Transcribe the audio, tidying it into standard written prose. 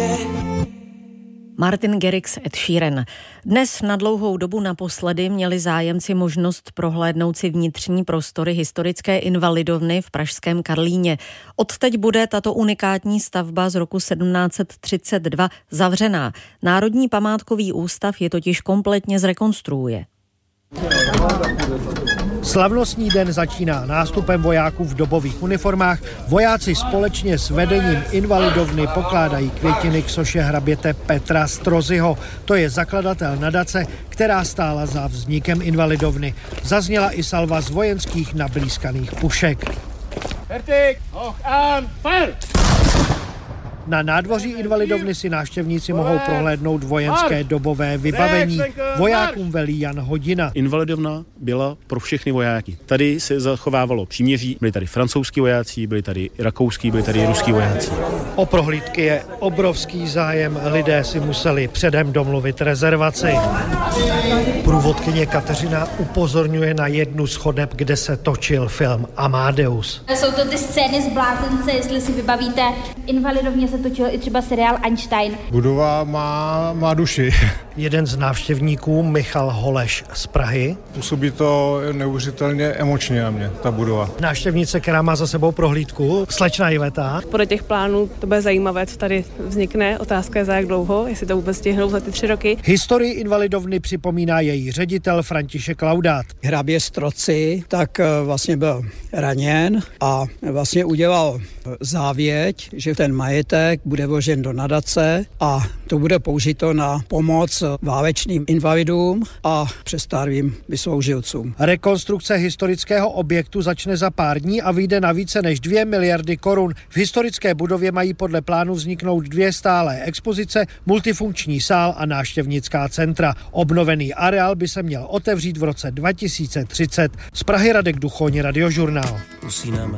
Martin Garrix, Ed Sheeran. Dnes na dlouhou dobu naposledy měli zájemci možnost prohlédnout si vnitřní prostory historické invalidovny v pražském Karlíně. Odteď bude tato unikátní stavba z roku 1732 zavřená. Národní památkový ústav je totiž kompletně zrekonstruuje. Slavnostní den začíná nástupem vojáků v dobových uniformách. Vojáci společně s vedením invalidovny pokládají květiny k soše hraběte Petra Strozyho. To je zakladatel nadace, která stála za vznikem invalidovny. Zazněla i salva z vojenských nablýskaných pušek. Fertig, hoch an, fire! Na nádvoří invalidovny si návštěvníci mohou prohlédnout vojenské dobové vybavení. Vojákům velí Jan Hodina. Invalidovna byla pro všechny vojáky. Tady se zachovávalo příměří, byli tady francouzský vojáci, byli tady rakouský, byli tady ruský vojáci. O prohlídky je obrovský zájem, lidé si museli předem domluvit rezervaci. Průvodkyně Kateřina upozorňuje na jednu z chodeb, kde se točil film Amadeus. Jsou to ty scény z Blázence, jestli si vybavíte. Invalidovně se točil i třeba seriál Einstein. Budova má duši. Jeden z návštěvníků, Michal Holeš z Prahy. Působí to neuvěřitelně emočně na mě, ta budova. Návštěvnice, která má za sebou prohlídku, slečna Iveta. Podle těch plánů to bude zajímavé, co tady vznikne. Otázka je za jak dlouho, jestli to vůbec stihnou za ty 3 roky. Historii invalidovny připomíná její ředitel František Laudát. Hrabě Strozy tak vlastně byl raněn a vlastně udělal závěť, že ten majetek bude vložen do nadace a to bude použito na pomoc válečným invalidům a přestárlým vysloužilcům. Rekonstrukce historického objektu začne za pár dní a vyjde na více než 2 miliardy korun. V historické budově mají podle plánu vzniknout 2 stálé expozice, multifunkční sál a návštěvnická centra. Obnovený areál by se měl otevřít v roce 2030. Z Prahy Radek Duchoň, Radiožurnál.